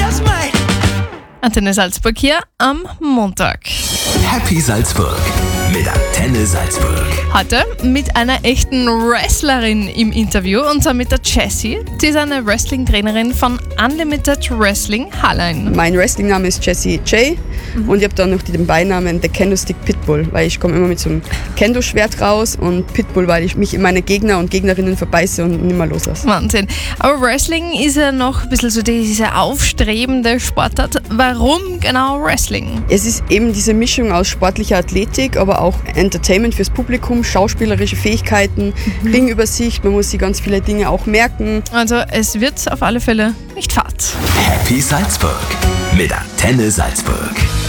Antenne Salzburg hier am Montag. Happy Salzburg mit Antenne Salzburg. Heute mit einer echten Wrestlerin im Interview, und zwar mit der Jessie. Sie ist eine Wrestling-Trainerin von Unlimited Wrestling Hallein. Mein Wrestling-Name ist Jessie J. Und ich habe dann noch den Beinamen The Kendo Stick Pitbull, weil ich komme immer mit so einem Kendo-Schwert raus, und Pitbull, weil ich mich in meine Gegner und Gegnerinnen verbeiße und nimmer loslasse. Wahnsinn. Aber Wrestling ist ja noch ein bisschen so diese aufstrebende Sportart. Warum genau Wrestling? Es ist eben diese Mischung aus sportlicher Athletik, aber auch Entertainment fürs Publikum, schauspielerische Fähigkeiten, Ringübersicht, man muss sich ganz viele Dinge auch merken. Also es wird auf alle Fälle nicht fad. Happy Salzburg mit Antenne Salzburg.